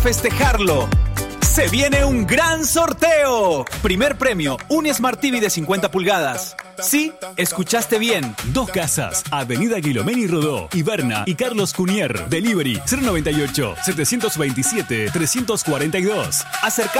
festejarlo. Se viene un gran sorteo. Primer premio, un Smart TV de 50 pulgadas. Sí, escuchaste bien. 2 casas, Avenida Guilomeni Rodó, Iberna y Carlos Cunier. Delivery 098 727 342. Acerca